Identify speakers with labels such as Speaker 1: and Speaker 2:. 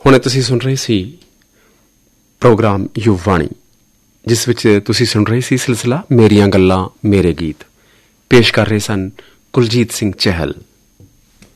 Speaker 1: ਹੁਣੇ ਤੁਸੀਂ ਸੁਣ ਰਹੇ ਸੀ ਪ੍ਰੋਗਰਾਮ ਯੁਵਵਾਣੀ, ਜਿਸ ਵਿੱਚ ਤੁਸੀਂ ਸੁਣ ਰਹੇ ਸੀ ਸਿਲਸਿਲਾ ਮੇਰੀਆਂ ਗੱਲਾਂ ਮੇਰੇ ਗੀਤ। ਪੇਸ਼ ਕਰ ਰਹੇ ਸਨ ਕੁਲਜੀਤ ਸਿੰਘ ਚਹਿਲ।